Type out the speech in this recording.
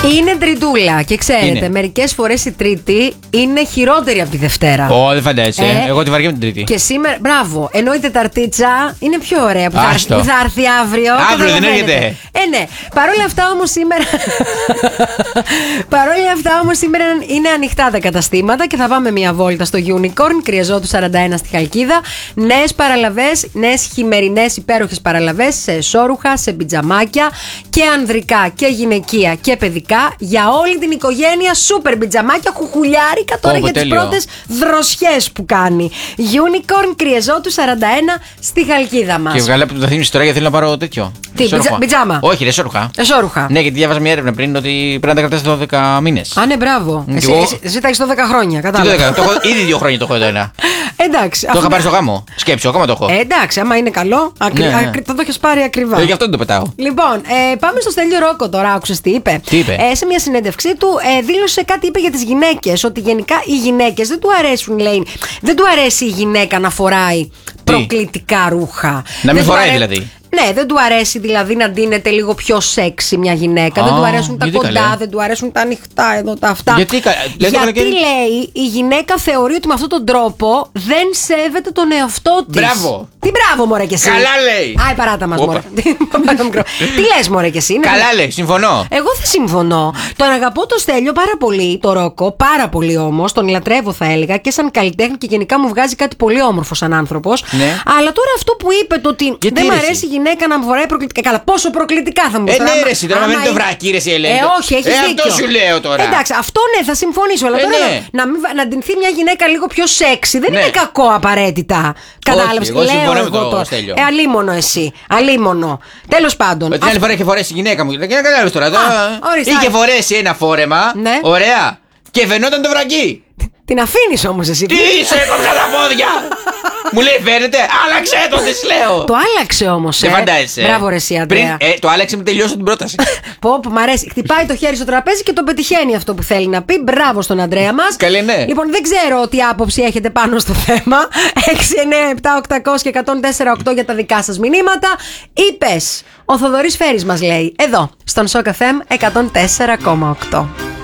Είναι τριτούλα και ξέρετε, μερικές φορές η Τρίτη είναι χειρότερη από τη Δευτέρα. Δεν φαντάζεσαι. Εγώ τη βαριέμαι την Τρίτη. Και σήμερα, μπράβο, ενώ η Τεταρτίτσα είναι πιο ωραία που θα έρθει αύριο. Αύριο δεν έρχεται. Ναι. Παρόλα αυτά όμως σήμερα είναι ανοιχτά τα καταστήματα και θα πάμε μια βόλτα στο Unicorn, Κριαζότου 41 στη Χαλκίδα. Νέες παραλαβές, νέες χειμερινές υπέροχες παραλαβές σε εσώρουχα, σε πιτζαμάκια και ανδρικά και γυναικεία και παιδικά για όλη την οικογένεια. Σούπερ πιτζαμάκια, χουχουλιάρικα τώρα για τις πρώτες δροσιές που κάνει. Unicorn, Κριαζότου 41 στη Χαλκίδα μας. Και βγάλε από το Αθήνη τώρα γιατί θέλω να πάρω τέτοιο. Τι, πιτζάμα? Όχι, εσώρουχα. Ναι, γιατί διάβαζα μια έρευνα πριν ότι πρέπει να τα κρατάς 12 μήνες. Α, ναι, μπράβο. Εσύ τα έχεις 12 χρόνια, κατάλαβα. Ήδη 2 χρόνια το έχω το ένα. Εντάξει. Το είχα πάρει στο γάμο. Σκέψου, ακόμα το έχω. Εντάξει, άμα είναι καλό, θα το έχεις πάρει ακριβά. Γι' αυτό δεν το πετάω. Λοιπόν, πάμε στο Στέλιο Ρόκο τώρα. Άκουσες τι είπε? Σε μια συνέντευξή του δήλωσε κάτι, είπε για τις γυναίκες. Ότι γενικά οι γυναίκες δεν του αρέσουν, λέει. Δεν του αρέσει η γυναίκα να φοράει προκλητικά ρούχα. Να μην φοράει δηλαδή. Ναι, δεν του αρέσει δηλαδή να ντύνεται λίγο πιο σεξι μια γυναίκα. Δεν του αρέσουν τα κοντά, δεν του αρέσουν τα ανοιχτά εδώ, τα αυτά. Γιατί λέει η γυναίκα θεωρεί ότι με αυτόν τον τρόπο δεν σέβεται τον εαυτό της. Μπράβο! Τι μπράβο, μωρέ κι εσύ. Καλά λέει! Άι, παράτα μας, μωρέ. Τι λες, μωρέ κι εσύ. Καλά λέει, συμφωνώ. Εγώ δεν συμφωνώ. Τον αγαπώ το Στέλιο πάρα πολύ, το Ρόκο, πάρα πολύ όμως. Τον λατρεύω, θα έλεγα, και σαν καλλιτέχνη και γενικά μου βγάζει κάτι πολύ όμορφο σαν άνθρωπος. Αλλά τώρα αυτό που είπε, το ότι δεν μ' αρέσει η γυναίκα να μου φοράει προκλητικά. Καλά, πόσο προκλητικά θα μου πει. Ναι, ρε, τώρα με το βρακί, ρε, Ελένη. Όχι, έχει δίκιο. Αυτό σου λέω τώρα. Εντάξει, αυτό ναι, θα συμφωνήσω. Αλλά τώρα να ντυνθεί μια γυναίκα λίγο πιο σεξι δεν είναι κακό απαραίτητα. Κατάλαβε. Εγώ συμφωνώ με το Στέλιο. Αλίμονο εσύ. Αλίμονο. Τέλος πάντων. Την άλλη φορά είχε φορέσει η γυναίκα μου. Δεν κατάλαβε τώρα. Είχε φορέσει ένα φόρεμα. Ωραία. Και φαινόταν το βρακί. Την αφήνεις όμως εσύ. Τι είσαι, κόψα τα πόδια! Μου λέει φαίνεται, άλλαξε το, της λέω. Το άλλαξε όμως. Δεν φαντάζεσαι. Μπράβο ρε εσύ, Αντρέα. Το άλλαξε με τελειώσω την πρόταση. Πω, μ' αρέσει. Χτυπάει το χέρι στο τραπέζι και το πετυχαίνει αυτό που θέλει να πει. Μπράβο στον Αντρέα μας. Καλή, ναι. Λοιπόν, δεν ξέρω τι άποψη έχετε πάνω στο θέμα. 6, 9, 7, 800 και 104,8 για τα δικά σας μηνύματα. Είπες, ο Θοδωρής Φέρης μας λέει, εδώ, στον Shock FM 104,8.